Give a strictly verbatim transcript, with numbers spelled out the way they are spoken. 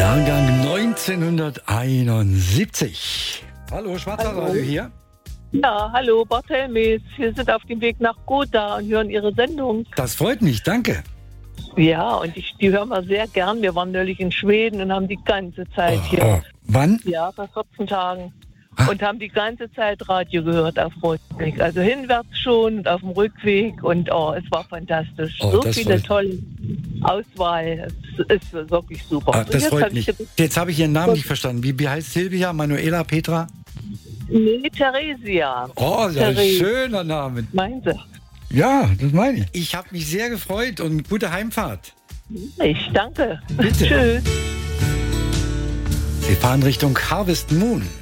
Jahrgang neunzehnhunderteinundsiebzig. Hallo, Schwarzer Radio hier. Ja, hallo, Barthelmes. Wir sind auf dem Weg nach Gotha und hören Ihre Sendung. Das freut mich, danke. Ja, und ich, die hören wir sehr gern. Wir waren neulich in Schweden und haben die ganze Zeit Oh, hier. oh. Wann? Ja, vor vierzehn Tagen. Ah. Und haben die ganze Zeit Radio gehört auf Rückweg. Also hinwärts schon und auf dem Rückweg. Und oh, es war fantastisch. Oh, so das viele freut- tolle Auswahl. Es ist wirklich super. Ah, Und das jetzt freut hab mich. ich- Jetzt habe ich Ihren Namen nicht verstanden. Wie, wie heißt Silvia, Manuela, Petra? Nee, Theresia. Oh, das ist ein Therese. schöner Name. Meinen Sie? Ja, das meine ich. Ich habe mich sehr gefreut und gute Heimfahrt. Ich danke. Bitte. Tschüss. Wir fahren Richtung Harvest Moon.